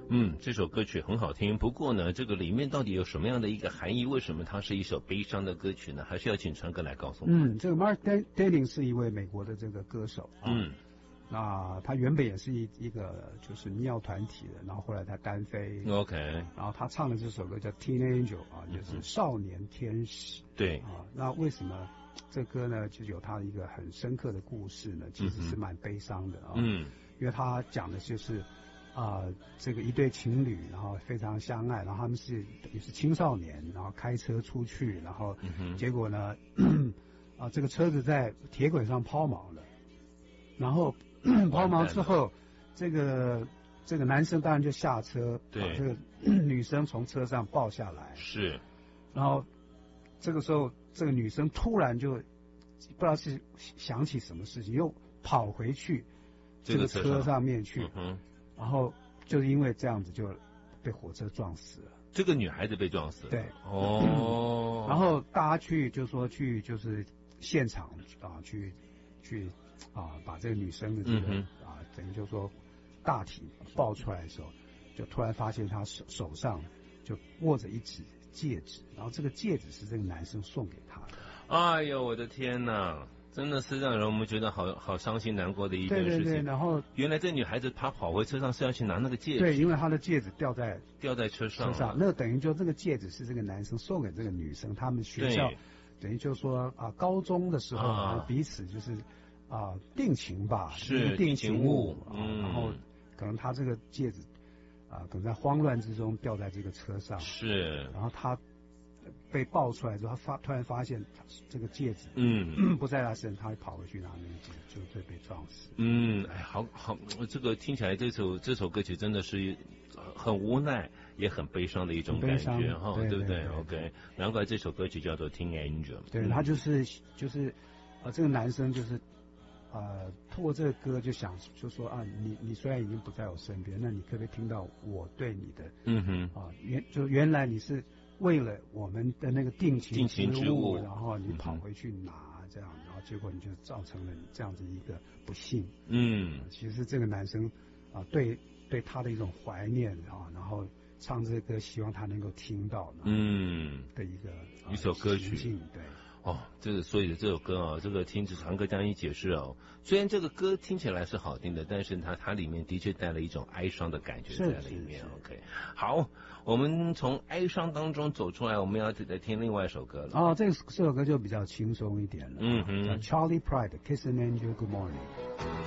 这首歌曲很好听，不过呢，这个里面到底有什么样的一个含义？为什么它是一首悲伤的歌曲呢？还是要请传哥来告诉我们。 这个 Mark Denning 是一位美国的这个歌手那他原本也是一个就是民谣团体的，然后后来他单飞 ，OK， 然后他唱的这首歌叫 Teen Angel 就是少年天使。 对那为什么这歌呢就有他一个很深刻的故事呢？其实是蛮悲伤的因为他讲的就是这个一对情侣，然后非常相爱，然后他们也是青少年，然后开车出去，然后结果呢这个车子在铁轨上抛锚了，然后抛锚之后，这个男生当然就下车，把这个女生从车上抱下来， 是， 然后这个时候这个女生突然就不知道是想起什么事情，又跑回去这个车上面去，然后就是因为这样子就被火车撞死了。 这个女孩子被撞死了。 对，然后大家就是现场去把这个女生的这个等于就是说大体抱出来的时候，就突然发现她手上就握着一指戒指，然后这个戒指是这个男生送给她的。 哎呦，我的天哪！真的是让人我们觉得好伤心难过的一件事情。 对，然后原来这女孩子她跑回车上是要去拿那个戒指。 对，因为她的戒指掉在车上， 那等于就这个戒指是这个男生送给这个女生，他们学校等于就是说高中的时候彼此就是定情吧， 是定情物然后可能他这个戒指可能在慌乱之中掉在这个车上，是，然后他被抱出来之后，他突然发现这个戒指不在他身，他会跑回去拿那个戒指，就被撞死。 好，这个听起来这首歌曲真的是很无奈也很悲伤的一种感觉哈，对不对 ？OK， 难怪这首歌曲叫做《Teen Angel》。 对，他就是这个男生就是透过这个歌就说你虽然已经不在我身边，那你可不可以听到我对你的原来你是为了我们的那个定情之物，然后你跑回去拿这样，然后结果你就造成了这样子一个不幸。其实这个男生对他的一种怀念然后唱这个歌，希望他能够听到的一首歌曲。 对。 所以这首歌这个听传哥这样一解释虽然这个歌听起来是好听的，但是它里面的确带了一种哀伤的感觉在里面。OK， 好，我们从哀伤当中走出来，我们要再听另外一首歌了。 这首歌就比较轻松一点了。叫 Charlie Pride Kiss an Angel Good Morning。